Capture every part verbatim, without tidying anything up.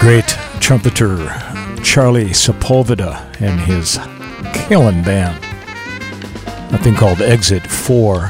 great trumpeter Charlie Sepulveda and his killing band. A thing called Exit four.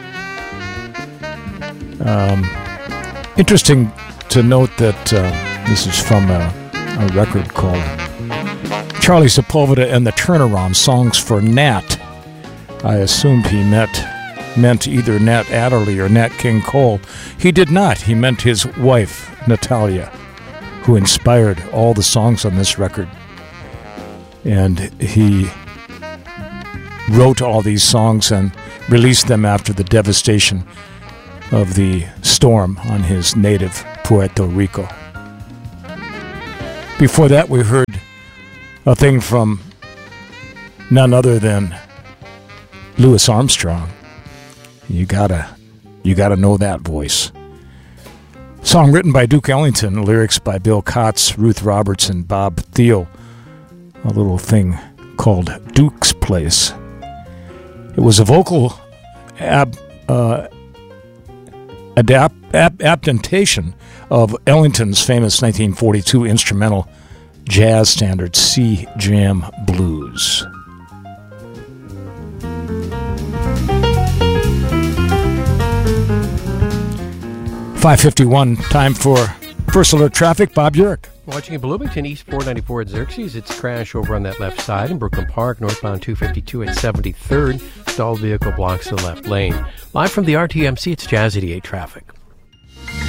Um, interesting to note that uh, this is from a, a record called Charlie Sepulveda and the Turnaround, Songs for Nat. I assumed he meant, meant either Nat Adderley or Nat King Cole. He did not. He meant his wife, Natalia, who inspired all the songs on this record. And he wrote all these songs and released them after the devastation of the storm on his native Puerto Rico. Before that, we heard a thing from none other than Louis Armstrong. You gotta, you gotta know that voice. Song written by Duke Ellington, lyrics by Bill Kotz, Ruth Roberts, and Bob Thiel. A little thing called Duke's Place. It was a vocal ab, uh, adapt, ab, adaptation of Ellington's famous nineteen forty-two instrumental jazz standard Sea Jam Blues. five fifty-one, time for First Alert Traffic. Bob Urich. Watching in Bloomington, East four ninety-four at Xerxes. It's crash over on that left side. In Brooklyn Park, northbound two fifty-two at seventy-third. Stalled vehicle blocks the left lane. Live from the R T M C, it's Jazz eighty-eight Traffic.